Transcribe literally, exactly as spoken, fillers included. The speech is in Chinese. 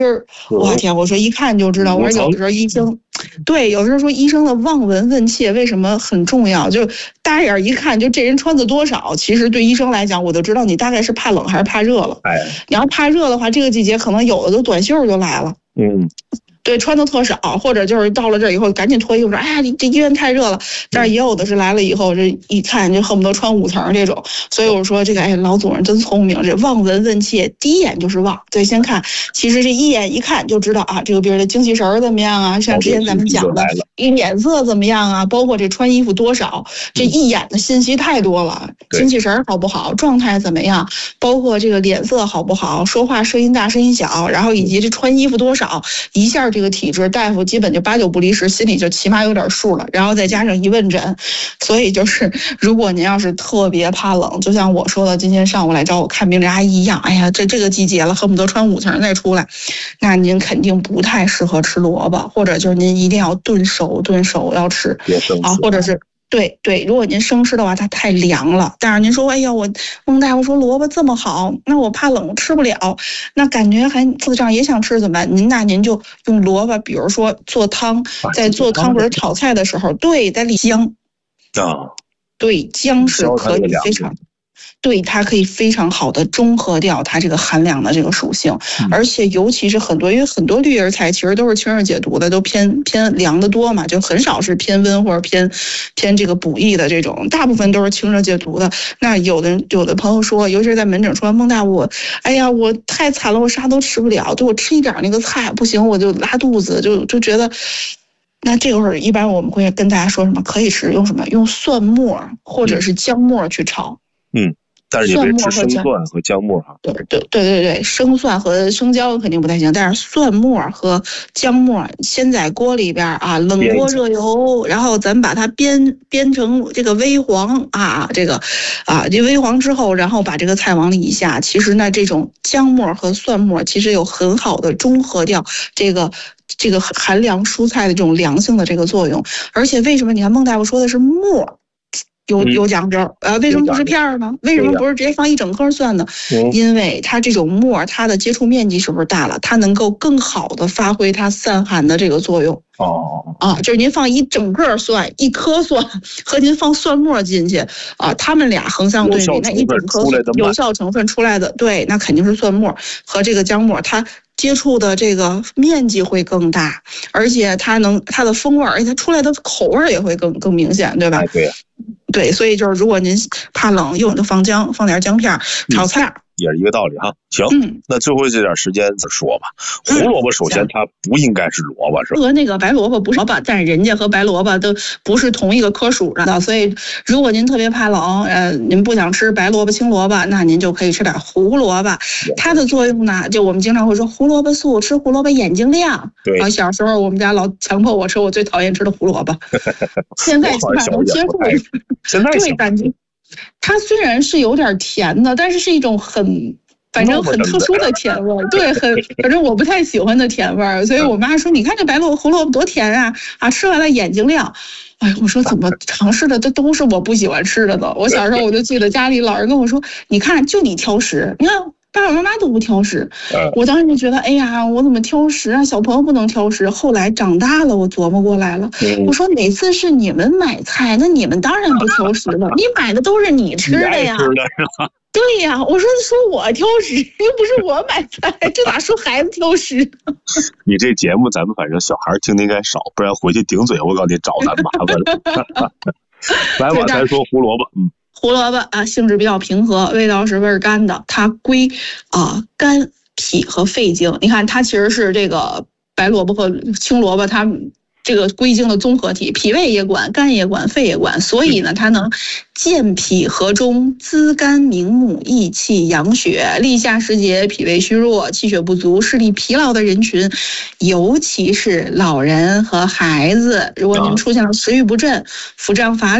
就是我天，我说一看就知道。我说有的时候医生，对，有时候说医生的望闻问切为什么很重要？就大眼一看，就这人穿的多少，其实对医生来讲，我就知道你大概是怕冷还是怕热了。 哎， 你要怕热的话，这个季节可能有的都短袖就来了。 嗯。 对，穿的特少，或者就是到了这以后赶紧脱衣服说，哎呀，你这医院太热了。但是也有的是来了以后，这一看就恨不得穿五层这种。所以我说这个，哎，老祖人真聪明，这望闻问切，第一眼就是望。对，先看，其实这一眼一看就知道啊，这个病人的精气神怎么样啊？像之前咱们讲的，脸色怎么样啊？包括这穿衣服多少，这一眼的信息太多了。精气神好不好，状态怎么样？包括这个脸色好不好，说话声音大声音小，然后以及这穿衣服多少，一下。这个体质，大夫基本就八九不离十，心里就起码有点数了。然后再加上一问诊，所以就是如果您要是特别怕冷，就像我说的，今天上午来找我看病这阿姨一样，哎呀，这这个季节了，恨不得穿五层再出来，那您肯定不太适合吃萝卜，或者就是您一定要炖熟，炖熟要吃啊，或者是。对对，如果您生吃的话，它太凉了。但是您说，哎呀，我孟大夫说萝卜这么好，那我怕冷吃不了，那感觉还自胀也想吃怎么办？您那您就用萝卜，比如说做汤，在做汤或者炒菜的时候，对，在里姜啊， 对，姜是可以非常。对，它可以非常好的中和掉它这个寒凉的这个属性，而且尤其是很多，因为很多绿叶菜其实都是清热解毒的，都偏偏凉的多嘛，就很少是偏温或者偏偏这个补益的这种，大部分都是清热解毒的。那有的有的朋友说，尤其是在门诊说，孟大夫，哎呀，我太惨了，我啥都吃不了，对我吃一点那个菜不行，我就拉肚子，就就觉得。那这会儿一般我们会跟大家说什么？可以吃用什么？用蒜末或者是姜末去炒。 嗯。但是你别吃生蒜和姜末哈。 对对对对对，生蒜和生姜肯定不太行，但是蒜末和姜末先在锅里边啊，冷锅热油，然后咱把它煸煸成这个微黄啊，这个啊这微黄之后，然后把这个菜往里一下，其实呢这种姜末和蒜末其实有很好的中和掉这个。这个寒凉蔬菜的这种凉性的这个作用，而且为什么你看孟大夫说的是末？有有讲究，呃，为什么不是片儿呢？为什么不是直接放一整颗蒜呢？因为它这种末，它的接触面积是不是大了？它能够更好的发挥它散寒的这个作用。 哦， 啊，就是您放一整个蒜，一颗蒜和您放蒜末进去啊，他们俩横向对比，那一整颗有效成分出来的，对，那肯定是蒜末和这个姜末，它接触的这个面积会更大，而且它能它的风味，而且它出来的口味也会更更明显，对吧？ 对。 对，所以就是如果您怕冷，用就放姜，放点姜片炒菜。嗯也是一个道理哈。行，嗯、那最后这点时间再说吧。胡萝卜首先它不应该是萝卜，是吧？ 和那个白萝卜不是萝卜，但是人家和白萝卜都不是同一个科属的，所以如果您特别怕冷，呃，您不想吃白萝卜、青萝卜，那您就可以吃点胡萝卜。它的作用呢，就我们经常会说胡萝卜素，吃胡萝卜眼睛亮。 对。 啊，小时候我们家老强迫我吃我最讨厌吃的胡萝卜，现在起码能接受。 现在对，感觉。它虽然是有点甜的，但是是一种很，反正很特殊的甜味儿，对，很，反正我不太喜欢的甜味儿。所以我妈说：“你看这白萝卜、胡萝卜多甜啊！啊，吃完了眼睛亮。”哎，我说怎么尝试的这都是我不喜欢吃的呢？我小时候我就记得家里老人跟我说：“你看，就你挑食，你看。”爸爸妈妈都不挑食，我当时就觉得，哎呀，我怎么挑食啊？小朋友不能挑食。后来长大了，我琢磨过来了，我说哪次是你们买菜，那你们当然不挑食了，你买的都是你吃的呀。对呀，我说说我挑食，又不是我买菜，这咋说孩子挑食？ 你这节目咱们反正小孩听的应该少，不然回去顶嘴，我告诉你找咱麻烦了。来吧，咱说胡萝卜，嗯。 胡萝卜啊，性质比较平和，味道是味儿甘的，它归啊肝脾和肺经。你看，它其实是这个白萝卜和青萝卜，它这个归经的综合体，脾胃也管，肝也管，肺也管，所以呢，它能健脾和中，滋肝明目，益气养血。立夏时节，脾胃虚弱、气血不足、视力疲劳的人群，尤其是老人和孩子，如果您出现了食欲不振、腹胀乏力。